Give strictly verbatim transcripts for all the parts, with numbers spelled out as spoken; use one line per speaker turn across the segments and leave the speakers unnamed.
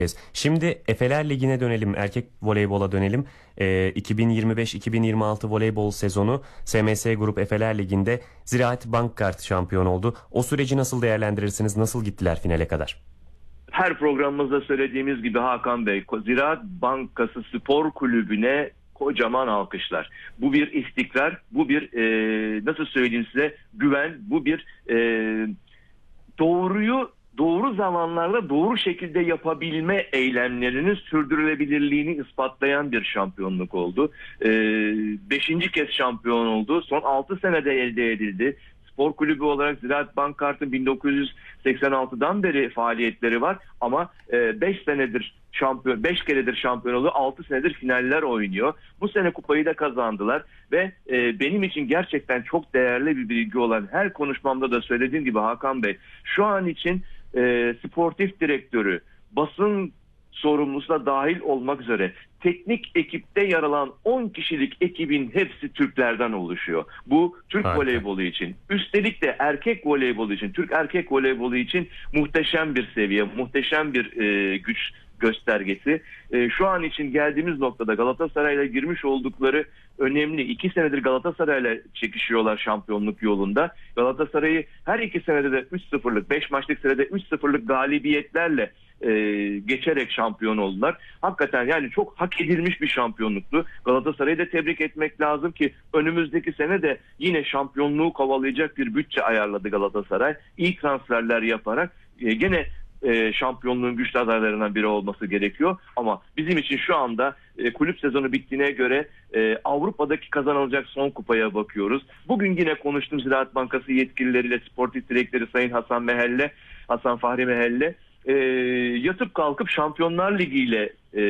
Şimdi Efeler Ligi'ne dönelim, erkek voleybola dönelim. Ee, iki bin yirmi beş iki bin yirmi altı voleybol sezonu S M S Grup Efeler Ligi'nde Ziraat Bankart şampiyon oldu. O süreci nasıl değerlendirirsiniz? Nasıl gittiler finale kadar?
Her programımızda söylediğimiz gibi Hakan Bey, Ziraat Bankası Spor Kulübü'ne kocaman alkışlar. Bu bir istikrar, bu bir e, nasıl söyleyeyim size güven, bu bir e, doğruyu doğru zamanlarda doğru şekilde yapabilme eylemlerinin sürdürülebilirliğini ispatlayan bir şampiyonluk oldu. Ee, beşinci kez şampiyon oldu. Son altı senede elde edildi. Spor kulübü olarak Ziraat Bankart'ın bin dokuz yüz seksen altıdan beri faaliyetleri var ama beş senedir şampiyon, beş keredir şampiyon oluyor, altı senedir finaller oynuyor. Bu sene kupayı da kazandılar ve e, benim için gerçekten çok değerli bir bilgi olan, her konuşmamda da söylediğim gibi Hakan Bey, şu an için e, sportif direktörü, basın sorumlusu da dahil olmak üzere teknik ekipte yer alan on kişilik ekibin hepsi Türklerden oluşuyor. Bu Türk
Harika.
voleybolu için, üstelik de erkek voleybolu için, Türk erkek voleybolu için muhteşem bir seviye, muhteşem bir e, güç göstergesi. E, şu an için geldiğimiz noktada Galatasaray'la girmiş oldukları önemli. İki senedir Galatasaray'la çekişiyorlar şampiyonluk yolunda. Galatasaray'ı her iki senede de üç sıfırlık, beş maçlık sürede üç sıfırlık galibiyetlerle e, geçerek şampiyon oldular. Hakikaten yani çok hak edilmiş bir şampiyonluktu. Galatasaray'ı da tebrik etmek lazım ki önümüzdeki sene de yine şampiyonluğu kovalayacak bir bütçe ayarladı Galatasaray. İyi transferler yaparak e, gene E, şampiyonluğun güçlü adaylarından biri olması gerekiyor. Ama bizim için şu anda e, kulüp sezonu bittiğine göre e, Avrupa'daki kazanılacak son kupaya bakıyoruz. Bugün yine konuştum Ziraat Bankası yetkilileriyle, sportif direktörü Sayın Hasan Mehelle, Hasan Fahri Mehelle. E, yatıp kalkıp Şampiyonlar Ligi ile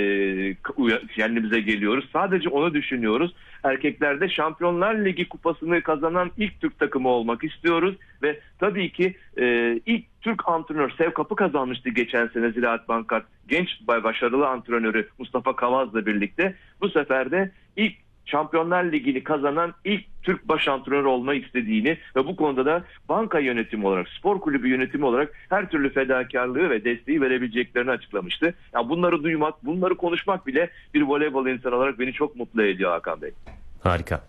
e, kendimize geliyoruz. Sadece onu düşünüyoruz. Erkeklerde Şampiyonlar Ligi kupasını kazanan ilk Türk takımı olmak istiyoruz ve tabii ki e, ilk Türk antrenör Sev Kapı kazanmıştı geçen sene Ziraat Bankart. Genç başarılı antrenörü Mustafa Kavaz'la birlikte bu sefer de ilk Şampiyonlar Ligi'ni kazanan ilk Türk baş antrenör olmayı istediğini ve bu konuda da banka yönetimi olarak, spor kulübü yönetimi olarak her türlü fedakarlığı ve desteği verebileceklerini açıklamıştı. Yani bunları duymak, bunları konuşmak bile bir voleybol insanı olarak beni çok mutlu ediyor Hakan Bey.
Harika.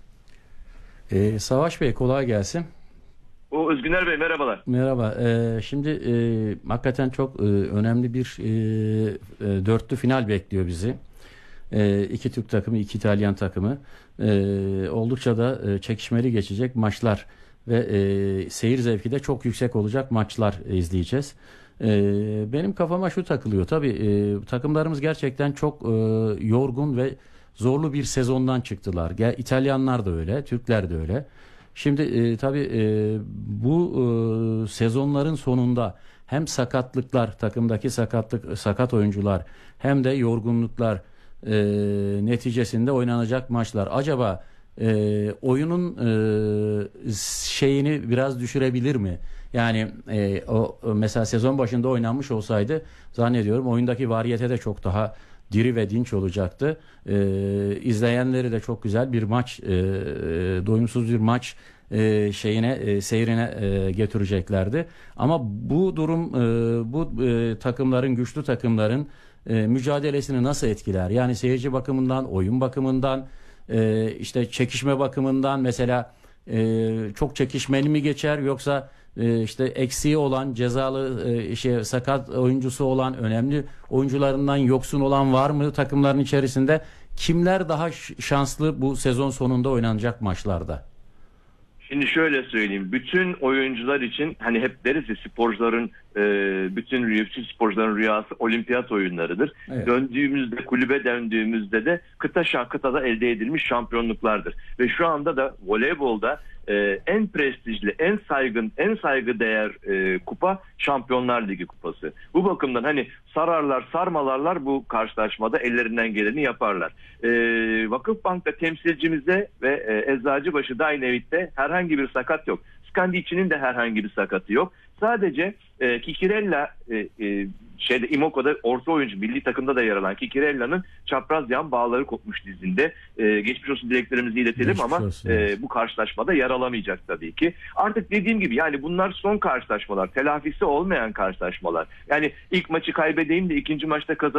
Ee, Savaş Bey kolay gelsin.
O Özgüner Bey merhabalar.
Merhaba. Ee, şimdi e, hakikaten çok e, önemli bir e, e, dörtlü final bekliyor bizi. E, iki Türk takımı, iki İtalyan takımı. E, oldukça da e, çekişmeli geçecek maçlar ve e, seyir zevki de çok yüksek olacak maçlar izleyeceğiz. E, benim kafama şu takılıyor. Tabii e, takımlarımız gerçekten çok e, yorgun ve zorlu bir sezondan çıktılar. Gel, İtalyanlar da öyle, Türkler de öyle. Şimdi e, tabii e, bu e, sezonların sonunda hem sakatlıklar, takımdaki sakatlık sakat oyuncular hem de yorgunluklar e, neticesinde oynanacak maçlar. Acaba e, oyunun e, şeyini biraz düşürebilir mi? Yani e, o mesela sezon başında oynanmış olsaydı zannediyorum oyundaki variyete de çok daha diri ve dinç olacaktı. Ee, izleyenleri de çok güzel bir maç, e, doyumsuz bir maç e, şeyine, e, seyrine e, getireceklerdi. Ama bu durum, e, bu e, takımların, güçlü takımların e, mücadelesini nasıl etkiler? Yani seyirci bakımından, oyun bakımından, e, işte çekişme bakımından mesela e, çok çekişmeli mi geçer yoksa Ee, işte eksiği olan, cezalı, e, şey, sakat oyuncusu olan, önemli oyuncularından yoksun olan var mı takımların içerisinde? Kimler daha şanslı bu sezon sonunda oynanacak maçlarda?
Şimdi şöyle söyleyeyim. Bütün oyuncular için hani hep deriz ya sporcuların e, bütün, bütün sporcuların rüyası olimpiyat oyunlarıdır. Evet. Döndüğümüzde, kulübe döndüğümüzde de kıta şah kıtada elde edilmiş şampiyonluklardır. Ve şu anda da voleybolda e, en prestijli, en saygın, en saygıdeğer e, kupa Şampiyonlar Ligi kupası. Bu bakımdan hani sararlar, sarmalarlar bu karşılaşmada ellerinden geleni yaparlar. E, Vakıfbank'ta temsilcimizde ve e, Eczacıbaşı Dynamite'de herhangi bir sakat yok. Skandici'nin de herhangi bir sakatı yok. Sadece e, Kikirella e, e, şeyde Imoko'da orta oyuncu milli takımda da yer alan Kikirella'nın çapraz yan bağları kopmuş dizinde. E, geçmiş olsun dileklerimizi iletelim geçmiş ama olsun, e, evet. Bu karşılaşmada yer alamayacak tabii ki. Artık dediğim gibi yani bunlar son karşılaşmalar. Telafisi olmayan karşılaşmalar. Yani ilk maçı kaybedeyim de ikinci maçta kazanayım